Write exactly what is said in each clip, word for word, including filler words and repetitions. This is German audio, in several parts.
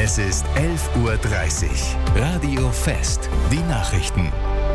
Es ist elf Uhr dreißig. Radio Fest. Die Nachrichten.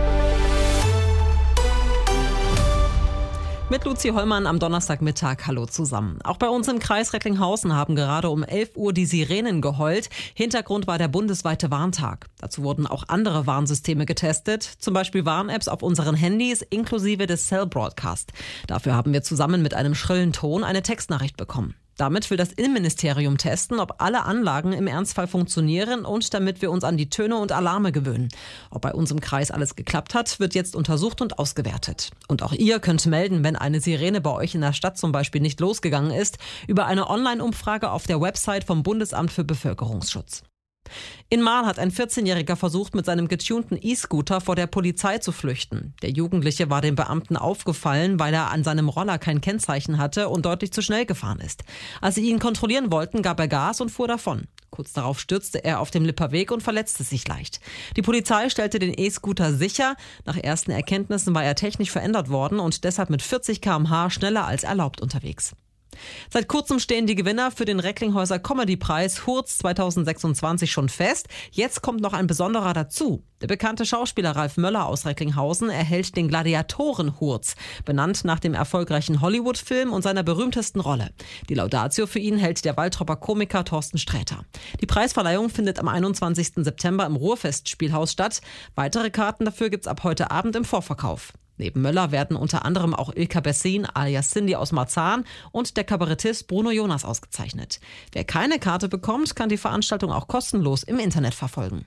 Mit Luzi Hollmann am Donnerstagmittag. Hallo zusammen. Auch bei uns im Kreis Recklinghausen haben gerade um elf Uhr die Sirenen geheult. Hintergrund war der bundesweite Warntag. Dazu wurden auch andere Warnsysteme getestet, zum Beispiel Warn-Apps auf unseren Handys inklusive des Cell Broadcast. Dafür haben wir zusammen mit einem schrillen Ton eine Textnachricht bekommen. Damit will das Innenministerium testen, ob alle Anlagen im Ernstfall funktionieren und damit wir uns an die Töne und Alarme gewöhnen. Ob bei uns im Kreis alles geklappt hat, wird jetzt untersucht und ausgewertet. Und auch ihr könnt melden, wenn eine Sirene bei euch in der Stadt zum Beispiel nicht losgegangen ist, über eine Online-Umfrage auf der Website vom Bundesamt für Bevölkerungsschutz. In Marl hat ein vierzehnjähriger versucht, mit seinem getunten E-Scooter vor der Polizei zu flüchten. Der Jugendliche war dem Beamten aufgefallen, weil er an seinem Roller kein Kennzeichen hatte und deutlich zu schnell gefahren ist. Als sie ihn kontrollieren wollten, gab er Gas und fuhr davon. Kurz darauf stürzte er auf dem Lipperweg und verletzte sich leicht. Die Polizei stellte den E-Scooter sicher. Nach ersten Erkenntnissen war er technisch verändert worden und deshalb mit vierzig Kilometer pro Stunde schneller als erlaubt unterwegs. Seit kurzem stehen die Gewinner für den Recklinghäuser Comedy-Preis Hurz zweitausendsechsundzwanzig schon fest. Jetzt kommt noch ein besonderer dazu. Der bekannte Schauspieler Ralf Möller aus Recklinghausen erhält den Gladiatoren-Hurz, benannt nach dem erfolgreichen Hollywood-Film und seiner berühmtesten Rolle. Die Laudatio für ihn hält der Waltropper Komiker Thorsten Sträter. Die Preisverleihung findet am einundzwanzigsten September im Ruhrfestspielhaus statt. Weitere Karten dafür gibt's ab heute Abend im Vorverkauf. Neben Möller werden unter anderem auch Ilka Bessin alias Cindy aus Marzahn und der Kabarettist Bruno Jonas ausgezeichnet. Wer keine Karte bekommt, kann die Veranstaltung auch kostenlos im Internet verfolgen.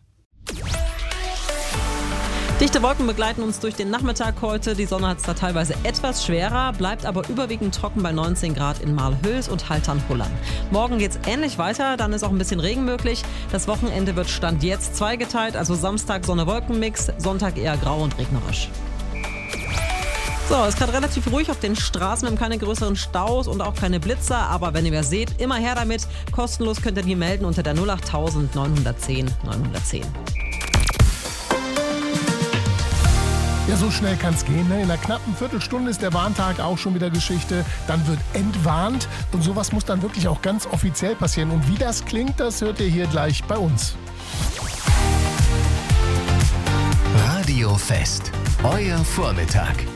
Dichte Wolken begleiten uns durch den Nachmittag heute. Die Sonne hat es da teilweise etwas schwerer, bleibt aber überwiegend trocken bei neunzehn Grad in Marl-Hüls und Haltern-Hullern. Morgen geht's ähnlich weiter, dann ist auch ein bisschen Regen möglich. Das Wochenende wird Stand jetzt zweigeteilt, also Samstag Sonne-Wolken-Mix, Sonntag eher grau und regnerisch. So, es ist gerade relativ ruhig auf den Straßen. Wir haben keine größeren Staus und auch keine Blitzer. Aber wenn ihr wer seht, immer her damit. Kostenlos könnt ihr die melden unter der null acht null null neun eins null neun eins null. Ja, so schnell kann es gehen. Ne? In einer knappen Viertelstunde ist der Warntag auch schon wieder Geschichte. Dann wird entwarnt und sowas muss dann wirklich auch ganz offiziell passieren. Und wie das klingt, das hört ihr hier gleich bei uns. Radio Fest. Euer Vormittag.